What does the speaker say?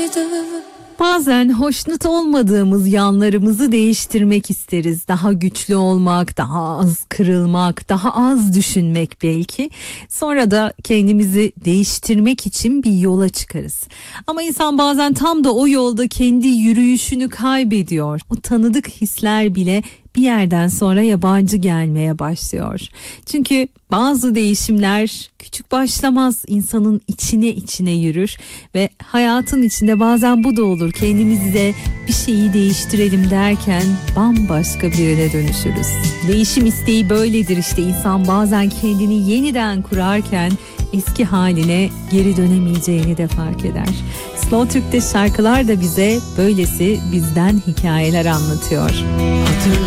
Bazen hoşnut olmadığımız yanlarımızı değiştirmek isteriz. Daha güçlü olmak, daha az kırılmak, daha az düşünmek belki. Sonra da kendimizi değiştirmek için bir yola çıkarız. Ama insan bazen tam da o yolda kendi yürüyüşünü kaybediyor. O tanıdık hisler bile bir yerden sonra yabancı gelmeye başlıyor. Çünkü bazı değişimler küçük başlamaz, insanın içine yürür ve hayatın içinde bazen bu da olur. Kendimizde bir şeyi değiştirelim derken bambaşka birine dönüşürüz. Değişim isteği böyledir işte, insan bazen kendini yeniden kurarken eski haline geri dönemeyeceğini de fark eder. Slow Türk'te şarkılar da bize böylesi bizden hikayeler anlatıyor.